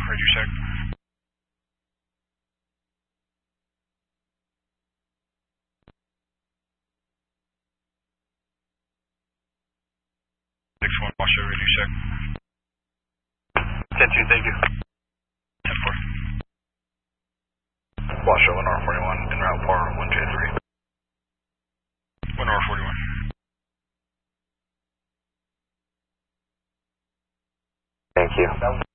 Radio check. Washoe, radio check. 10-2, thank you. 10-4. Washoe, 1R41, en route for 1J3. 1R41. Thank you.